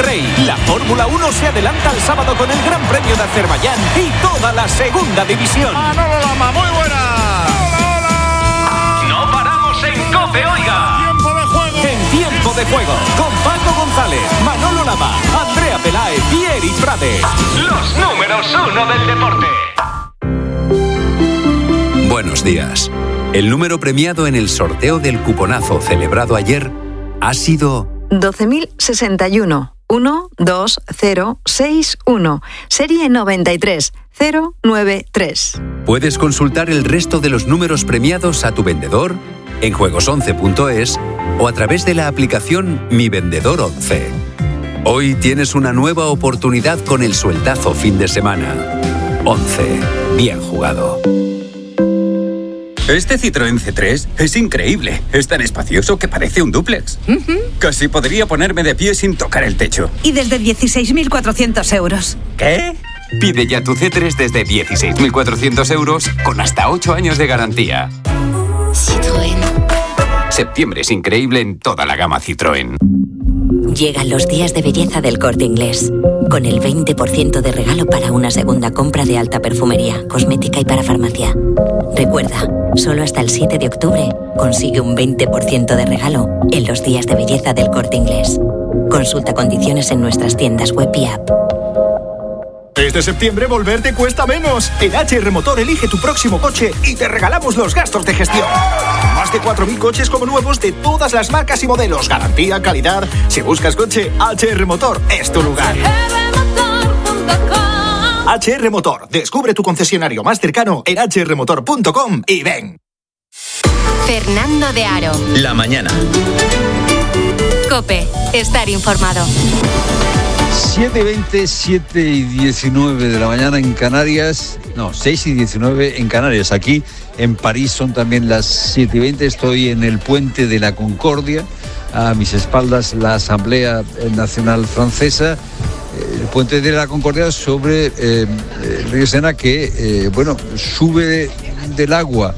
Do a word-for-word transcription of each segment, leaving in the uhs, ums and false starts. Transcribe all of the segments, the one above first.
Rey. La Fórmula uno se adelanta al sábado con el Gran Premio de Azerbaiyán y toda la segunda división. Manolo Lama, muy buena. ¡Hola, hola! No paramos en COPE, oiga. Tiempo de juego. En Tiempo de Juego, con Paco González, Manolo Lama, Andrea Peláez y Eri Prades. Los números uno del deporte. Buenos días. El número premiado en el sorteo del cuponazo celebrado ayer ha sido doce mil sesenta y uno, uno dos cero seis uno, serie noventa y tres cero nueve tres. Puedes consultar el resto de los números premiados a tu vendedor en juegos once punto es o a través de la aplicación Mi Vendedor once. Hoy tienes una nueva oportunidad con el sueldazo fin de semana. once. Bien jugado. Este Citroën C tres es increíble. Es tan espacioso que parece un dúplex. Uh-huh. Casi podría ponerme de pie sin tocar el techo. Y desde dieciséis mil cuatrocientos euros. ¿Qué? Pide ya tu C tres desde dieciséis mil cuatrocientos euros con hasta ocho años de garantía. Citroën. Septiembre es increíble en toda la gama Citroën. Llegan los días de belleza del Corte Inglés, con el veinte por ciento de regalo para una segunda compra de alta perfumería, cosmética y para farmacia. Recuerda, solo hasta el siete de octubre consigue un veinte por ciento de regalo en los días de belleza del Corte Inglés. Consulta condiciones en nuestras tiendas web y app. Este septiembre volver te cuesta menos. En H R Motor elige tu próximo coche y te regalamos los gastos de gestión. Más de cuatro mil coches como nuevos de todas las marcas y modelos. Garantía, calidad. Si buscas coche, H R Motor es tu lugar. H R Motor. Descubre tu concesionario más cercano en hache erre motor punto com y ven. Fernando de Aro. La mañana. COPE. Estar informado. siete y veinte, siete y diecinueve de la mañana en Canarias. No, seis y diecinueve en Canarias. Aquí en París son también las siete y veinte. Estoy en el Puente de la Concordia. A mis espaldas la Asamblea Nacional Francesa. El Puente de la Concordia sobre eh, el río Sena que, eh, bueno, sube del agua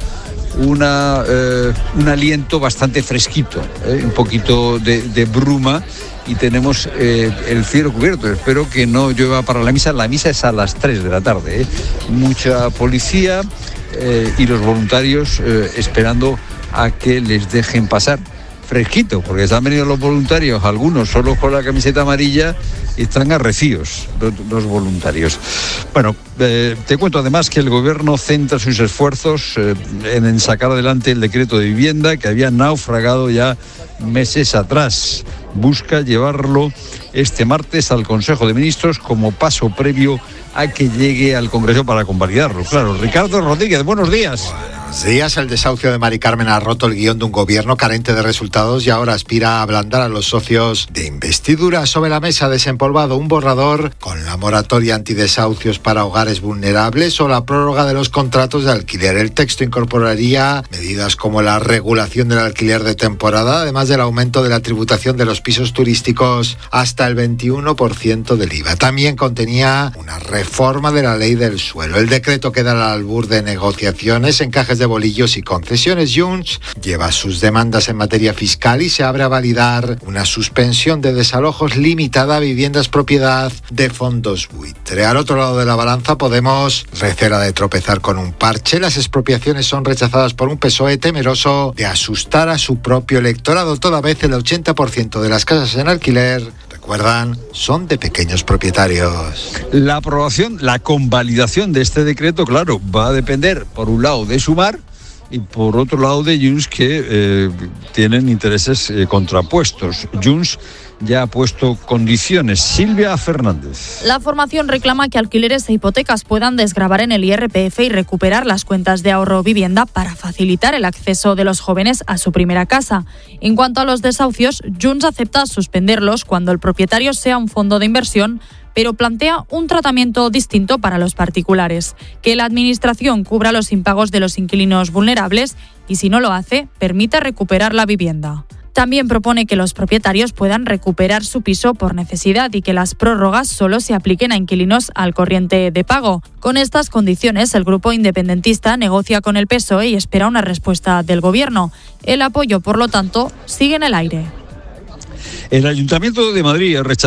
una, eh, un aliento bastante fresquito, eh, un poquito de, de bruma. Y tenemos eh, el cielo cubierto. Espero que no llueva para la misa. La misa es a las tres de la tarde. ¿eh? Mucha policía eh, y los voluntarios eh, esperando a que les dejen pasar. Fresquito, porque se han venido los voluntarios, algunos solo con la camiseta amarilla, y están arrecidos los, los voluntarios. Bueno, eh, te cuento además que el gobierno centra sus esfuerzos eh, en sacar adelante el decreto de vivienda que había naufragado ya meses atrás. Busca llevarlo este martes al Consejo de Ministros como paso previo a que llegue al Congreso para convalidarlo. Claro, Ricardo Rodríguez, buenos días. Buenos días. El desahucio de Mari Carmen ha roto el guión de un gobierno carente de resultados y ahora aspira a ablandar a los socios de investidura. Sobre la mesa desempolvado un borrador con la moratoria antidesahucios para hogares vulnerables o la prórroga de los contratos de alquiler. El texto incorporaría medidas como la regulación del alquiler de temporada, además del aumento de la tributación de los pisos turísticos hasta el veintiuno por ciento del I V A. También contenía una reforma de la ley del suelo. El decreto queda al albur de negociaciones, encajes de bolillos y concesiones. Junts lleva sus demandas en materia fiscal y se abre a validar una suspensión de desalojos limitada a viviendas propiedad de fondos buitre. Al otro lado de la balanza, Podemos recela de tropezar con un parche. Las expropiaciones son rechazadas por un P S O E temeroso de asustar a su propio electorado. Toda vez el ochenta por ciento de las casas en alquiler, recuerdan, son de pequeños propietarios. La aprobación, la convalidación de este decreto, claro, va a depender, por un lado, de Sumar y por otro lado de Junts, que eh, tienen intereses eh, contrapuestos. Junts ya ha puesto condiciones. Silvia Fernández. La formación reclama que alquileres e hipotecas puedan desgravar en el I R P F y recuperar las cuentas de ahorro vivienda para facilitar el acceso de los jóvenes a su primera casa. En cuanto a los desahucios, Junts acepta suspenderlos cuando el propietario sea un fondo de inversión, pero plantea un tratamiento distinto para los particulares, que la Administración cubra los impagos de los inquilinos vulnerables y, si no lo hace, permita recuperar la vivienda. También propone que los propietarios puedan recuperar su piso por necesidad y que las prórrogas solo se apliquen a inquilinos al corriente de pago. Con estas condiciones, el grupo independentista negocia con el P S O E y espera una respuesta del Gobierno. El apoyo, por lo tanto, sigue en el aire. El Ayuntamiento de Madrid rechazó